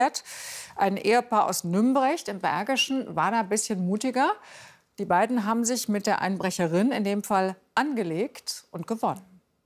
Ein Ehepaar aus Nümbrecht im Bergischen war da ein bisschen mutiger. Die beiden haben sich mit der Einbrecherin in dem Fall angelegt und gewonnen.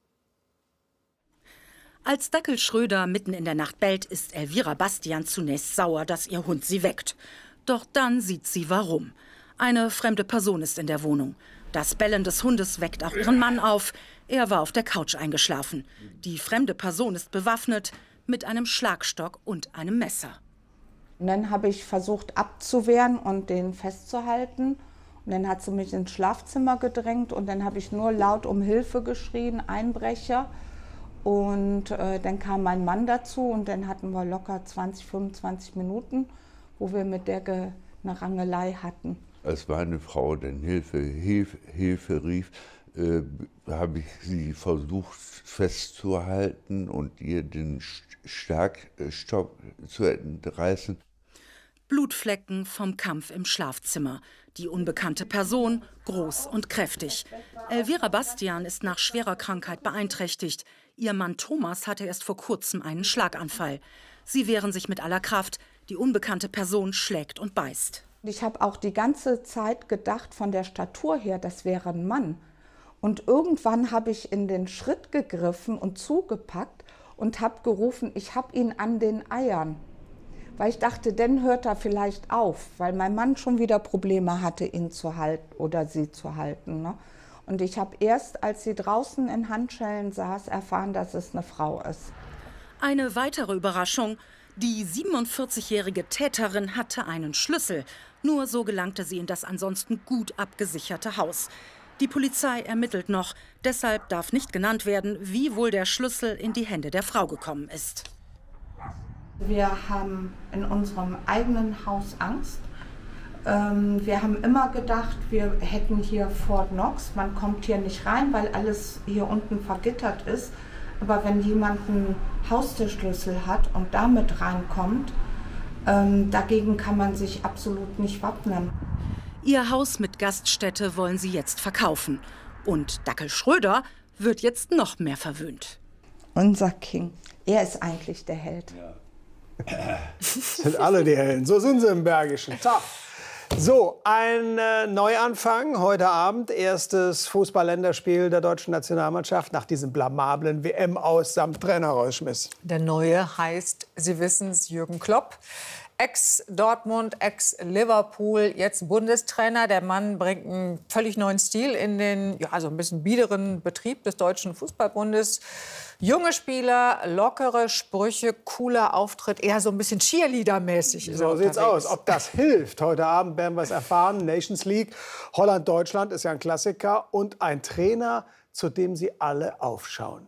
Als Dackel Schröder mitten in der Nacht bellt, ist Elvira Bastian zunächst sauer, dass ihr Hund sie weckt. Doch dann sieht sie warum. Eine fremde Person ist in der Wohnung. Das Bellen des Hundes weckt auch ihren Mann auf. Er war auf der Couch eingeschlafen. Die fremde Person ist bewaffnet mit einem Schlagstock und einem Messer. Und dann habe ich versucht abzuwehren und den festzuhalten. Und dann hat sie mich ins Schlafzimmer gedrängt und dann habe ich nur laut um Hilfe geschrien, Einbrecher. Und dann kam mein Mann dazu und dann hatten wir locker 20, 25 Minuten, wo wir mit der eine Rangelei hatten. Als meine Frau dann Hilfe rief, habe ich sie versucht festzuhalten und ihr den Schlagstock zu entreißen. Blutflecken vom Kampf im Schlafzimmer. Die unbekannte Person, groß und kräftig. Elvira Bastian ist nach schwerer Krankheit beeinträchtigt. Ihr Mann Thomas hatte erst vor kurzem einen Schlaganfall. Sie wehren sich mit aller Kraft. Die unbekannte Person schlägt und beißt. Ich habe auch die ganze Zeit gedacht, von der Statur her, das wäre ein Mann. Und irgendwann habe ich in den Schritt gegriffen und zugepackt und habe gerufen, ich habe ihn an den Eiern. Weil ich dachte, dann hört er vielleicht auf, weil mein Mann schon wieder Probleme hatte, ihn zu halten oder sie zu halten. Ne? Und ich habe erst, als sie draußen in Handschellen saß, erfahren, dass es eine Frau ist. Eine weitere Überraschung. Die 47-jährige Täterin hatte einen Schlüssel. Nur so gelangte sie in das ansonsten gut abgesicherte Haus. Die Polizei ermittelt noch. Deshalb darf nicht genannt werden, wie wohl der Schlüssel in die Hände der Frau gekommen ist. Wir haben in unserem eigenen Haus Angst. Wir haben immer gedacht, wir hätten hier Fort Knox. Man kommt hier nicht rein, weil alles hier unten vergittert ist. Aber wenn jemand einen Haustürschlüssel hat und damit reinkommt, dagegen kann man sich absolut nicht wappnen. Ihr Haus mit Gaststätte wollen sie jetzt verkaufen. Und Dackel Schröder wird jetzt noch mehr verwöhnt. Unser King, er ist eigentlich der Held. Ja. Sind alle die Helden. So sind sie im Bergischen. So, ein Neuanfang heute Abend. Erstes Fußball-Länderspiel der deutschen Nationalmannschaft nach diesem blamablen WM-Aus samt Trainerausschmiss. Der Neue heißt, Sie wissen es, Jürgen Klopp. Ex-Dortmund, ex-Liverpool, jetzt Bundestrainer. Der Mann bringt einen völlig neuen Stil in den, ja, so ein bisschen biederen Betrieb des Deutschen Fußballbundes. Junge Spieler, lockere Sprüche, cooler Auftritt, eher so ein bisschen Cheerleader-mäßig. So sieht's aus. Ob das hilft, heute Abend werden wir es erfahren. Nations League, Holland-Deutschland ist ja ein Klassiker. Und ein Trainer, zu dem Sie alle aufschauen.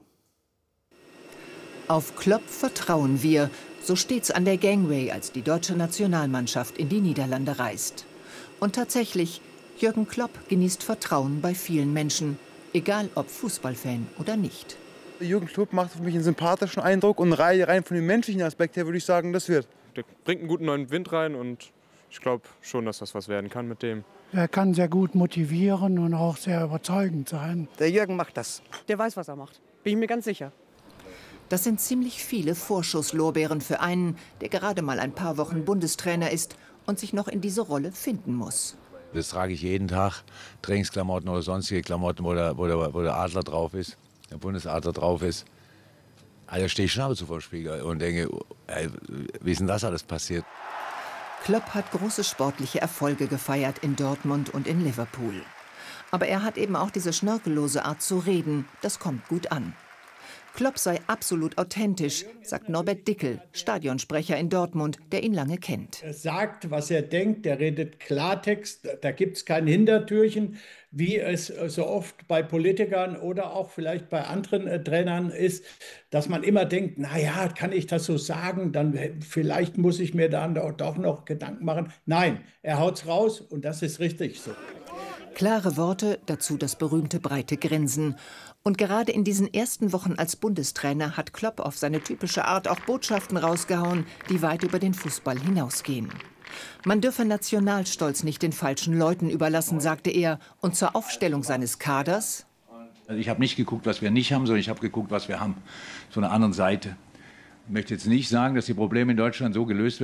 Auf Klopp vertrauen wir. So steht's an der Gangway, als die deutsche Nationalmannschaft in die Niederlande reist. Und tatsächlich, Jürgen Klopp genießt Vertrauen bei vielen Menschen, egal ob Fußballfan oder nicht. Jürgen Klopp macht für mich einen sympathischen Eindruck und rein von dem menschlichen Aspekt her würde ich sagen, das wird. Der bringt einen guten neuen Wind rein und ich glaube schon, dass das was werden kann mit dem. Er kann sehr gut motivieren und auch sehr überzeugend sein. Der Jürgen macht das. Der weiß, was er macht. Bin ich mir ganz sicher. Das sind ziemlich viele Vorschusslorbeeren für einen, der gerade mal ein paar Wochen Bundestrainer ist und sich noch in diese Rolle finden muss. Das trage ich jeden Tag, Trainingsklamotten oder sonstige Klamotten, wo der Adler drauf ist, der Bundesadler drauf ist. Also stehe ich schon ab und zu vor dem Spiegel und denke, ey, wie ist denn das alles passiert? Klopp hat große sportliche Erfolge gefeiert in Dortmund und in Liverpool. Aber er hat eben auch diese schnörkellose Art zu reden, das kommt gut an. Klopp sei absolut authentisch, sagt Norbert Dickel, Stadionsprecher in Dortmund, der ihn lange kennt. Er sagt, was er denkt, er redet Klartext, da gibt es kein Hintertürchen, wie es so oft bei Politikern oder auch vielleicht bei anderen Trainern ist, dass man immer denkt, naja, kann ich das so sagen, dann vielleicht muss ich mir dann doch noch Gedanken machen. Nein, er haut's raus und das ist richtig so. Klare Worte, dazu das berühmte breite Grinsen. Und gerade in diesen ersten Wochen als Bundestrainer hat Klopp auf seine typische Art auch Botschaften rausgehauen, die weit über den Fußball hinausgehen. Man dürfe Nationalstolz nicht den falschen Leuten überlassen, sagte er. Und zur Aufstellung seines Kaders: Ich habe nicht geguckt, was wir nicht haben, sondern ich habe geguckt, was wir haben. Von einer anderen Seite. Ich möchte jetzt nicht sagen, dass die Probleme in Deutschland so gelöst werden.